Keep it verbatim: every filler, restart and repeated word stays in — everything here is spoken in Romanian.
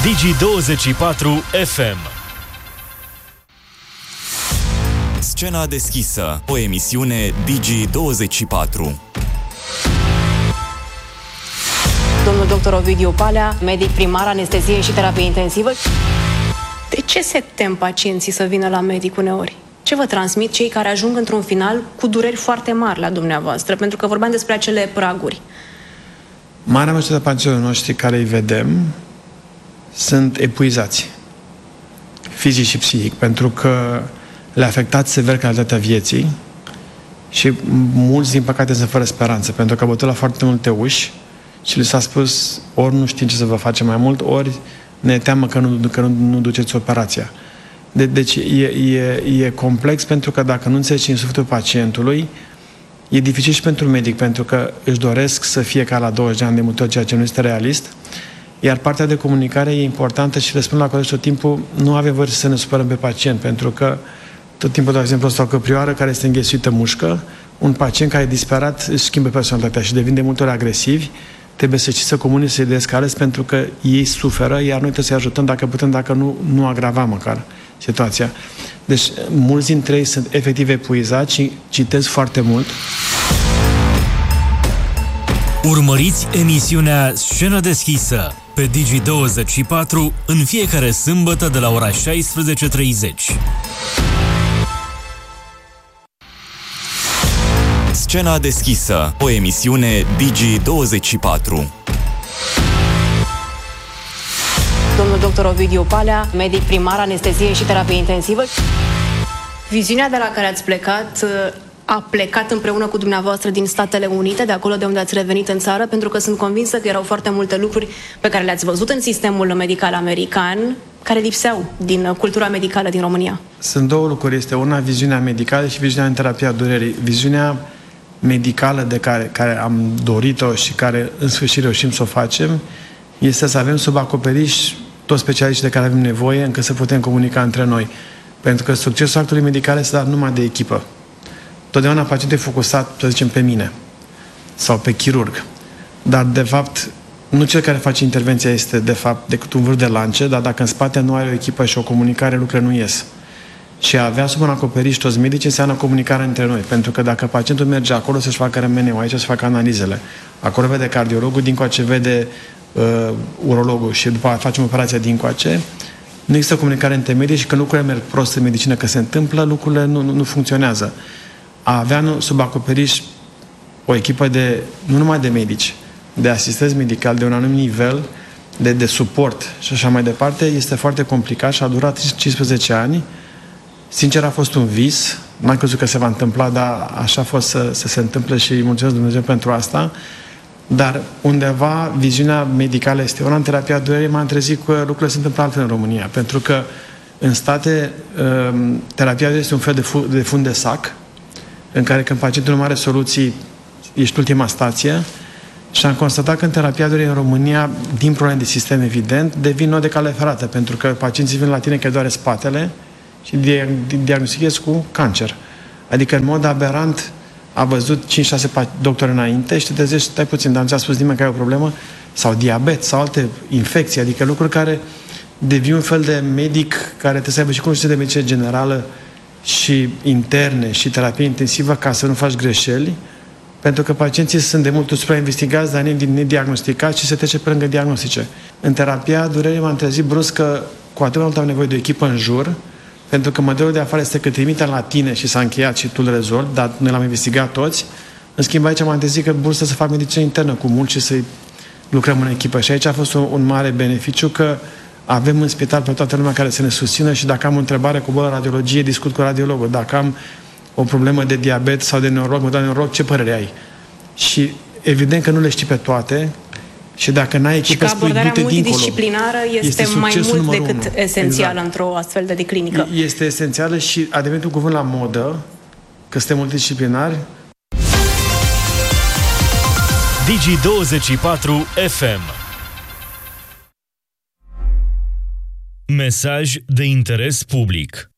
Digi douăzeci și patru F M. Scena deschisă, o emisiune Digi douăzeci și patru. Domnul doctor Ovidiu Palea, medic primar, anestezie și terapie intensivă. De ce se tem pacienții să vină la medic uneori? Ce vă transmit cei care ajung într-un final cu dureri foarte mari la dumneavoastră? Pentru că vorbeam despre acele praguri. Marea majoritate a pacienților noștri care îi vedem sunt epuizați, fizic și psihic, pentru că le-a afectat sever calitatea vieții și mulți, din păcate, sunt fără speranță, pentru că au bătut la foarte multe uși și li s-a spus ori nu știm ce să vă facem mai mult, ori ne teamă că nu, că nu, nu duceți operația. De, deci e, e, e complex, pentru că dacă nu înțelegi în sufletul pacientului, e dificil și pentru medic, pentru că își doresc să fie ca la douăzeci de ani de multe ori, ceea ce nu este realist. Iar partea de comunicare e importantă și le spun la colegi tot timpul, nu avem voie să ne supărăm pe pacient, pentru că tot timpul, de exemplu, o căprioară care este înghesuită mușcă, un pacient care e disperat își schimbă personalitatea și devin de multe ori agresivi, trebuie să știți să comunici, să-i descalezi, pentru că ei suferă, iar noi trebuie să-i ajutăm dacă putem, dacă nu, nu agrava măcar situația. Deci, mulți dintre ei sunt efectiv epuizați și citesc foarte mult. Urmăriți emisiunea Scenă deschisă pe Digi douăzeci și patru în fiecare sâmbătă de la ora șaisprezece treizeci. Scena deschisă, o emisiune Digi douăzeci și patru. Domnul doctor Ovidiu Palea, medic primar, anestezie și terapie intensivă. Viziunea de la care ați plecat a plecat împreună cu dumneavoastră din Statele Unite, de acolo de unde ați revenit în țară, pentru că sunt convinsă că erau foarte multe lucruri pe care le-ați văzut în sistemul medical american, care lipseau din cultura medicală din România. Sunt două lucruri. Este una, viziunea medicală și viziunea în terapia durerii. Viziunea medicală de care, care am dorit-o și care în sfârșit reușim să o facem, este să avem sub acoperiș toți specialiștii de care avem nevoie, încât să putem comunica între noi. Pentru că succesul actului medical este dat numai de echipă. Totdeauna pacientul e focusat, să zicem, pe mine sau pe chirurg. Dar, de fapt, nu cel care face intervenția este, de fapt, decât un vârf de lance, dar dacă în spate nu ai o echipă și o comunicare, lucrurile nu ies. Și a avea sub un acoperiș toți medici înseamnă comunicare între noi. Pentru că dacă pacientul merge acolo să-și facă remeneu, aici să facă analizele, acolo vede cardiologul, dincoace vede uh, urologul și după aceea facem operația dincoace, nu există comunicare între medici și când lucrurile merg prost în medicină, că se întâmplă, lucrurile nu, nu, nu funcționează. A avea sub acoperiș o echipă de, nu numai de medici, de asistenți medicali, de un anumit nivel, de, de suport și așa mai departe, este foarte complicat și a durat cincisprezece ani. Sincer, a fost un vis, n-am crezut că se va întâmpla, dar așa a fost să, să se întâmple și îi mulțumesc Dumnezeu pentru asta. Dar undeva viziunea medicală este una. În terapia durerii m-am trezit că lucrurile se întâmplă altfel în România, pentru că în state terapia durerii este un fel de, fu- de fund de sac, în care când pacientul nu are soluții, ești ultima stație, și am constatat că în terapia durerii în România, din probleme de sistem evident, devin node de cale ferată, pentru că pacienții vin la tine că doare spatele și diagnostichez cu cancer. Adică, în mod aberant, a văzut cinci șase doctori înainte și te trezești, stai puțin, dar nu ți-a spus nimeni că ai o problemă, sau diabet, sau alte infecții, adică lucruri care devin un fel de medic care trebuie să aibă și cunoștințe de medicină generală și interne și terapie intensivă ca să nu faci greșeli, pentru că pacienții sunt de mult suprainvestigați, dar nediagnosticați și se trece pe lângă diagnostice. În terapia durerii m-am trezit brusc că cu atât mai mult am nevoie de o echipă în jur, pentru că modelul de afară este că trimitem la tine și s-a încheiat și tu îl rezolvi, dar noi l-am investigat toți. În schimb, aici m-am trezit că brusc să fac medicină internă cu mult și să lucrăm în echipă. Și aici a fost un, un mare beneficiu că avem în spital pe toată lumea care să ne susțină și dacă am o întrebare cu bolă radiologie, discut cu radiologul. Dacă am o problemă de diabet sau de neurolog, mă dau neurolog, ce părere ai? Și evident că nu le știi pe toate și dacă n-ai echipă, spui du-te dincolo. Și că abordarea multidisciplinară este, este mai mult decât unu. Esențială exact. Într-o astfel de clinică. Este esențială și a devenit un cuvânt la modă, că suntem multidisciplinari. Digi douăzeci și patru F M. Mesaj de interes public.